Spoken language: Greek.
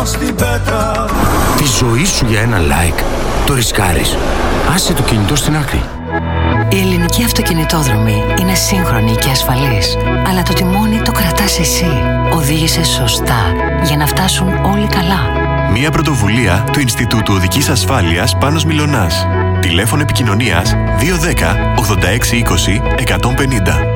στην πέτρα. Τη ζωή σου για ένα like το ρισκάρεις. Άσε το κινητό στην άκρη. Η ελληνική αυτοκινητόδρομη είναι σύγχρονη και ασφαλής, αλλά το τιμόνι το κρατάς εσύ. Οδήγησε σωστά για να φτάσουν όλοι καλά. Μια πρωτοβουλία του Ινστιτούτου Οδικής Ασφάλειας Πάνος Μιλωνάς. Τηλέφωνο επικοινωνίας 210 86 20 150.